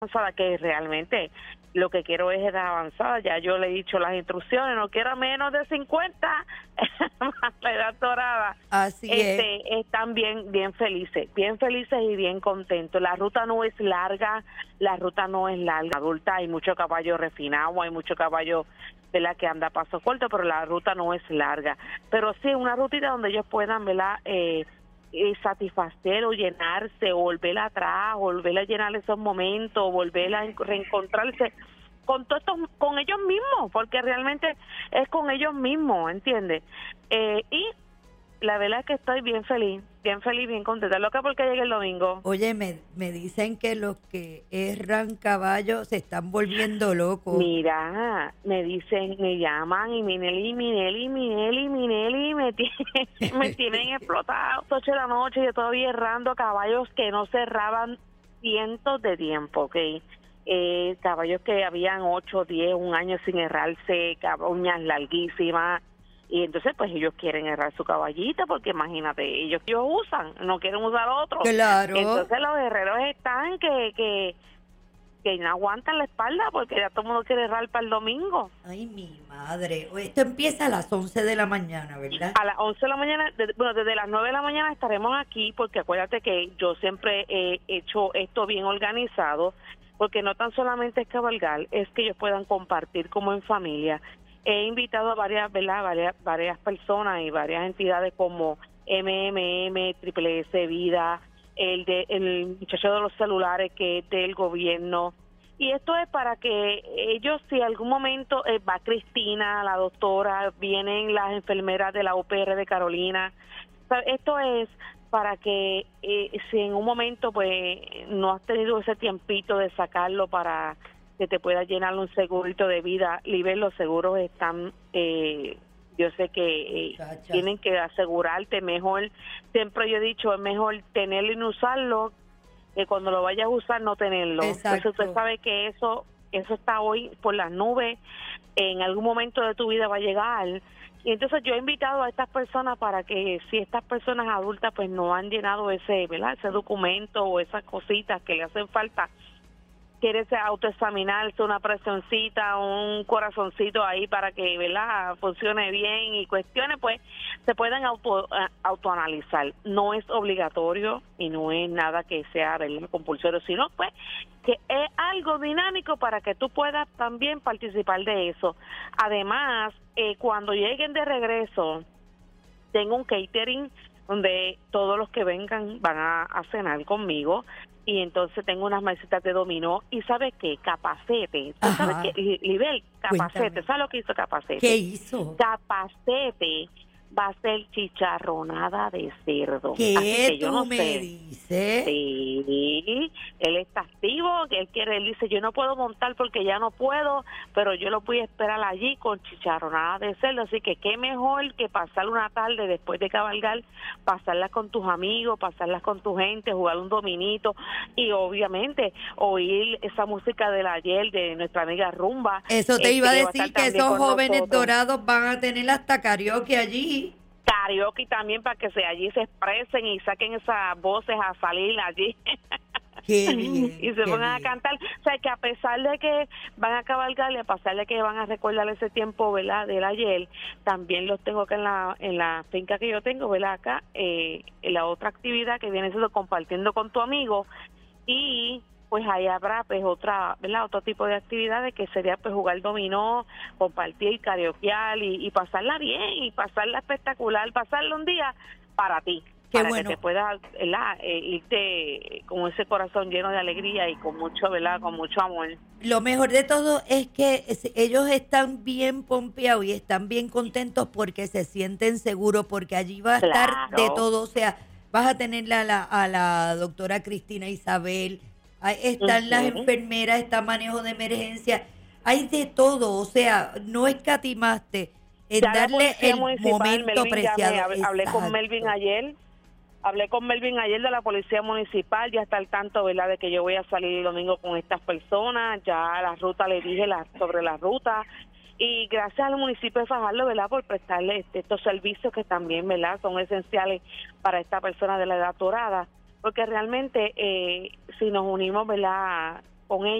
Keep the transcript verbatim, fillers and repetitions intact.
avanzada, que realmente lo que quiero es edad avanzada. Ya yo le he dicho las instrucciones, no quiero menos de cincuenta, la edad dorada. Así este, es. Están bien, bien felices, bien felices y bien contentos. La ruta no es larga, la ruta no es larga. Adulta, hay mucho caballo refinado, hay mucho caballo, ¿verdad?, que anda a paso corto, pero la ruta no es larga. Pero sí, una rutita donde ellos puedan, ¿verdad?, eh, eh, satisfacer o llenarse, o volver atrás, volver a llenar esos momentos, volver a en- reencontrarse con todos estos, con ellos mismos, porque realmente es con ellos mismos, ¿entiendes? Eh, y la verdad es que estoy bien feliz, bien feliz, bien contenta, loca porque llegue el domingo. Oye, me, me dicen que los que erran caballos se están volviendo locos. Mira, me dicen, me llaman y Mineli, Mineli, Mineli, Mineli, me tienen, me tienen explotado. Ocho de la noche yo todavía errando caballos que no cerraban cientos de tiempo, ¿ok? Eh, caballos que habían ocho, diez, un año sin errarse, cab- uñas larguísimas. Y entonces pues ellos quieren errar su caballito, porque imagínate, ellos ellos usan, no quieren usar otro. Claro. Entonces los herreros están que... que que no aguantan la espalda porque ya todo el mundo quiere errar para el domingo. Ay, mi madre. O Esto empieza a las once de la mañana, ¿verdad? A las once de la mañana, de- bueno, desde las nueve de la mañana estaremos aquí, porque acuérdate que yo siempre he hecho esto bien organizado, porque no tan solamente es cabalgar, es que ellos puedan compartir como en familia. He invitado a varias, ¿verdad?, varias, varias personas y varias entidades como M M M, Triple S Vida, el de el muchacho de los celulares que es del gobierno. Y esto es para que ellos, si algún momento eh, va Cristina, la doctora, vienen las enfermeras de la U P R de Carolina, o sea, esto es para que eh, si en un momento pues no has tenido ese tiempito de sacarlo para que te pueda llenar un segurito de vida, Liber, los seguros están, eh, yo sé que eh, Muchachas. tienen que asegurarte mejor. Siempre yo he dicho, es mejor tenerlo y no usarlo, que cuando lo vayas a usar no tenerlo. Exacto. Entonces usted sabe que eso eso está hoy por las nubes, en algún momento de tu vida va a llegar. Y entonces yo he invitado a estas personas para que si estas personas adultas pues no han llenado ese, ¿verdad?, ese documento o esas cositas que le hacen falta, quiere autoexaminarse, una presioncita, un corazoncito ahí para que, ¿verdad?, funcione bien y cuestiones, pues se puedan auto, uh, autoanalizar. No es obligatorio y no es nada que sea, ¿verdad?, compulsorio, sino pues que es algo dinámico para que tú puedas también participar de eso. Además, eh, cuando lleguen de regreso, tengo un catering donde todos los que vengan van a, a cenar conmigo, y entonces tengo unas mesitas de dominó y ¿sabes qué? Capacete. ¿Tú sabes Ajá. qué? Libel, Capacete. Cuéntame. ¿Sabes lo que hizo Capacete? ¿Qué hizo? Capacete va a ser chicharronada de cerdo. Así ¿Qué que yo tú no me sé. dices? Sí, él está activo, que él quiere, él dice, yo no puedo montar porque ya no puedo, pero yo lo voy a esperar allí con chicharronada de cerdo, así que qué mejor que pasar una tarde después de cabalgar, pasarla con tus amigos, pasarlas con tu gente, jugar un dominito y obviamente oír esa música del ayer de nuestra amiga Rumba. Eso te este, iba a que va decir estar que también esos con jóvenes nosotros. dorados van a tener hasta karaoke allí. Karaoke también para que se allí se expresen y saquen esas voces a salir allí. Qué bien, Y se qué pongan a bien. cantar. O sea, que a pesar de que van a cabalgar y a pesar de que van a recordar ese tiempo, ¿verdad?, del ayer, también los tengo acá en la en la finca que yo tengo, ¿verdad?, acá, eh, en la otra actividad que viene siendo compartiendo con tu amigo, y pues ahí habrá pues otra, ¿verdad?, otro tipo de actividades que sería pues jugar dominó, compartir, karaokear y, y pasarla bien y pasarla espectacular, pasarla un día para ti, Qué para bueno. que te puedas, ¿verdad?, eh, irte con ese corazón lleno de alegría y con mucho, ¿verdad?, con mucho amor. Lo mejor de todo es que es- ellos están bien pompeados y están bien contentos porque se sienten seguros, porque allí va a estar de Claro. todo. O sea, vas a tener a la, a la doctora Cristina Isabel, ahí están las Ujú. enfermeras, está manejo de emergencia, hay de todo. O sea, no escatimaste en Ya la darle policía el municipal, momento Melvin, ya me preciado. hab- hablé con Melvin Exacto. ayer, hablé con Melvin ayer de la policía municipal, ya está al tanto, ¿verdad?, de que yo voy a salir el domingo con estas personas, ya la ruta le dije la, sobre la ruta, y gracias al municipio de Fajardo, ¿verdad?, por prestarle este, estos servicios que también, ¿verdad?, son esenciales para esta persona de la edad dorada, porque realmente eh, si nos unimos, ¿verdad?, con ellos.